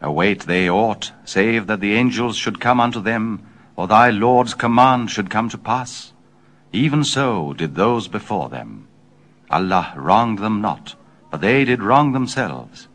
Await they aught, save that the angels should come unto them, or thy Lord's command should come to pass? Even so did those before them. Allah wronged them not, but they did wrong themselves.